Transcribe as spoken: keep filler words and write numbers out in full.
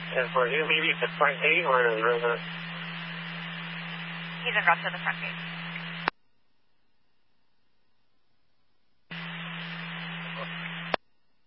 And for him, maybe the front gate or the resident? He's in route to the front gate.